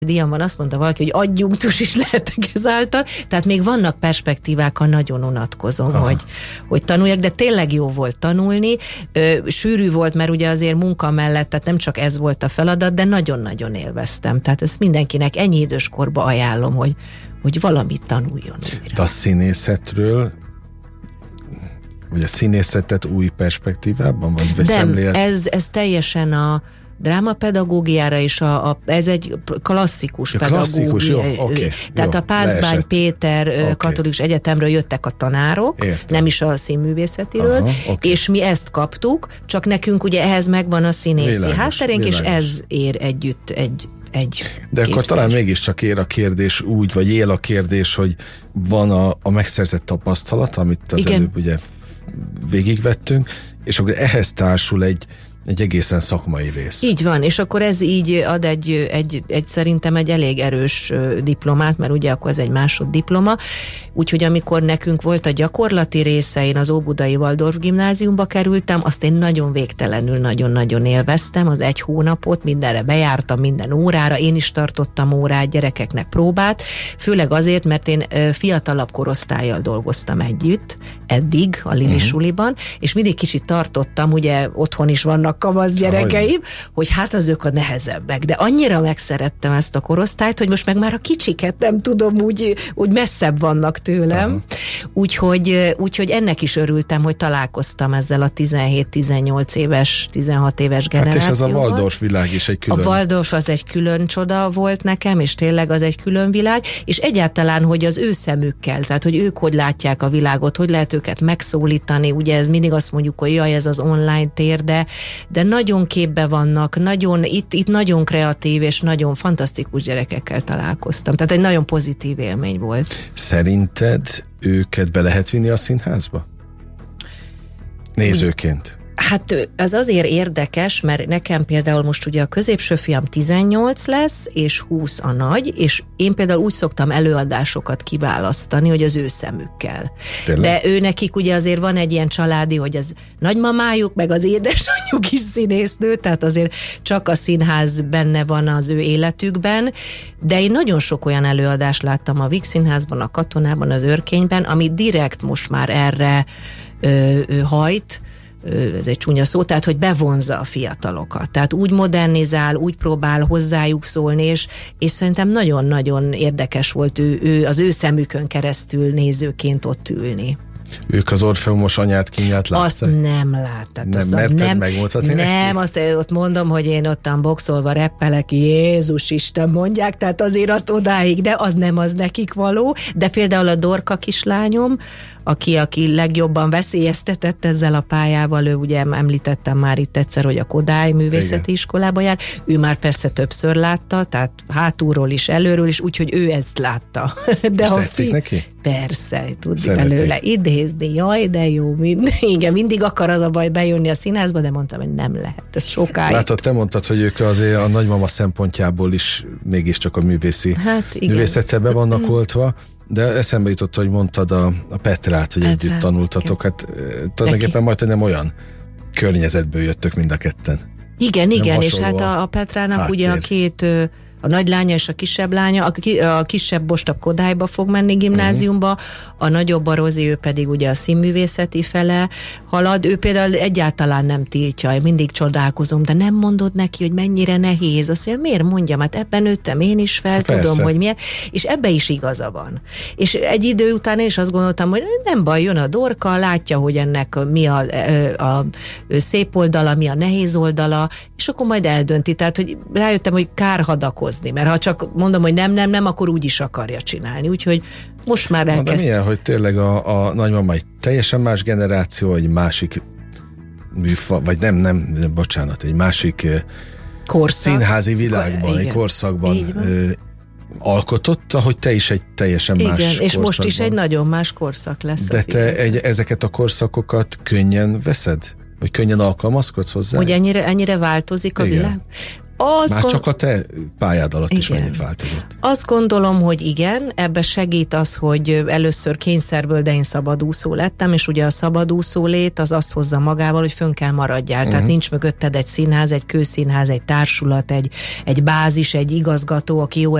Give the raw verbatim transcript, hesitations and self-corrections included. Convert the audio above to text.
díjamban azt mondta valaki, hogy adjunktus is lehetek ezáltal, tehát még vannak perspektívák, ha nagyon unatkozom, hogy, hogy tanuljak, de tényleg jó volt tanulni, ö, sűrű volt, mert ugye azért munka mellett, tehát nem csak ez volt a feladat, de nagyon-nagyon élveztem, tehát ezt mindenkinek ennyi időskorba ajánlom, hogy, hogy valamit tanuljon újra. De a színészetről, vagy a színészetet új perspektívában van? Vagy nem, szemlélet? ez, ez teljesen a drámapedagógiára, és a, a, ez egy klasszikus ja, pedagógia. Klasszikus, jó, okay, Tehát jó, a Pászbány leesett. Péter okay. Katolikus Egyetemről jöttek a tanárok, Értem. nem is a színművészetiről, Aha, okay. és mi ezt kaptuk, csak nekünk ugye ehhez megvan a színészi Világos, hátterénk, és világos. ez ér együtt egy egy De akkor talán mégiscsak ér a kérdés úgy, vagy él a kérdés, hogy van a, a megszerzett tapasztalat, amit az Igen. előbb ugye végigvettünk, és akkor ehhez társul egy egy egészen szakmai rész. Így van, és akkor ez így ad egy, egy, egy szerintem egy elég erős diplomát, mert ugye akkor ez egy másoddiploma, úgyhogy amikor nekünk volt a gyakorlati része, én az Óbudai Waldorf gimnáziumba kerültem, azt én nagyon végtelenül, nagyon-nagyon élveztem, az egy hónapot, mindenre bejártam, minden órára, én is tartottam órát, gyerekeknek próbát, főleg azért, mert én fiatalabb korosztállyal dolgoztam együtt, eddig a Lili uh-huh. suliban, és mindig kicsit tartottam, ugye otthon is vannak kamasz gyerekeim, hogy hát az ők a nehezebbek, de annyira megszerettem ezt a korosztályt, hogy most meg már a kicsiket nem tudom, úgy, úgy messzebb vannak tőlem. Úgyhogy, úgyhogy ennek is örültem, hogy találkoztam ezzel a tizenhét-tizennyolc éves, tizenhat éves generációval. Hát és ez a Waldorf világ is egy külön. A Waldorf az egy külön csoda volt nekem, és tényleg az egy külön világ, és egyáltalán, hogy az ő szemükkel, tehát, hogy ők hogy látják a világot, hogy lehet őket megszólítani, ugye ez mindig azt mondjuk, hogy jaj, ez az online tér, de de nagyon képbe vannak, nagyon, itt, itt nagyon kreatív és nagyon fantasztikus gyerekekkel találkoztam. Tehát egy nagyon pozitív élmény volt. Szerinted őket be lehet vinni a színházba? Nézőként. Hát az azért érdekes, mert nekem például most ugye a középső fiam tizennyolc lesz, és húsz a nagy, és én például úgy szoktam előadásokat kiválasztani, hogy az ő szemükkel. Tényleg? De ő nekik ugye azért van egy ilyen családi, hogy az nagymamájuk, meg az édesanyjuk is színésznő, tehát azért csak a színház benne van az ő életükben, de én nagyon sok olyan előadást láttam a Víg Színházban, a Katonában, az Örkényben, ami direkt most már erre ö, ö, hajt, ez egy csúnya szó, tehát hogy bevonza a fiatalokat. Tehát úgy modernizál, úgy próbál hozzájuk szólni, és, és szerintem nagyon-nagyon érdekes volt ő, ő, az ő szemükön keresztül nézőként ott ülni. Ők az Orfeumos Anyát Kínját látták? Azt nem látták. Nem merted megmutatni neki? Nem, azt ott mondom, hogy én ottan boxolva reppelek, Jézus Isten mondják, tehát azért azt odáig, de az nem az nekik való, de például a Dorka kislányom, aki, aki legjobban veszélyeztetett ezzel a pályával, ő ugye említettem már itt egyszer, hogy a Kodály Művészeti Igen. Iskolába jár, ő már persze többször látta, tehát hátulról is, előről is, úgyhogy ő ezt látta. De és ha tetszik fi... neki? Persze, tudni belőle idézni, jaj, de jó, mind... igen, mindig akar az a baj bejönni a színházba, de mondtam, hogy nem lehet, ez sokáig. Látod, te mondtad, hogy ők azért a nagymama szempontjából is mégiscsak a művészi hát, művészettel be vannak oltva, de eszembe jutott, hogy mondtad a, a Petrát, hogy Petra, együtt tanultatok, igen. Hát tulajdonképpen majd, hogy nem olyan környezetből jöttök mind a ketten. Igen, nem igen, és hát a, a Petrának háttér. Ugye a két, a nagy lánya és a kisebb lánya, a, ki, a kisebb most a Kodályba fog menni gimnáziumba, uh-huh. a nagyobb a Rozi, ő pedig ugye a színművészeti fele halad, ő például egyáltalán nem tiltja, mindig csodálkozom, de nem mondod neki, hogy mennyire nehéz, azt mondja, miért mondjam, hát ebben nőttem én is fel, Persze. tudom, hogy milyen, és ebbe is igaza van. És egy idő után én is azt gondoltam, hogy nem baj, jön a Dorka, látja, hogy ennek mi a, a, a szép oldala, mi a nehéz oldala, és akkor majd eldönti, tehát, hogy rájöttem, hogy kár hadakozni, mert ha csak mondom, hogy nem, nem, nem, akkor úgy is akarja csinálni, úgyhogy most már elkezd... De milyen, hogy tényleg a, a nagymama egy teljesen más generáció, egy másik műfa, vagy nem, nem, bocsánat, egy másik korszak, színházi világban, egy korszakban ö, alkotott, ahogy te is egy teljesen Igen, más és korszakban. most is egy nagyon más korszak lesz. De te egy, ezeket a korszakokat könnyen veszed? Vagy könnyen alkalmazkodsz hozzá? Hogy ennyire, ennyire változik a Igen. világ? Már gond... csak a te pályád alatt igen. is mennyit változott? Azt gondolom, hogy igen, ebbe segít az, hogy először kényszerből, de én szabadúszó lettem, és ugye a szabadúszó lét az azt hozza magával, hogy fönn kell maradjál. Uh-huh. Tehát nincs mögötted egy színház, egy kőszínház, egy társulat, egy, egy bázis, egy igazgató, aki jó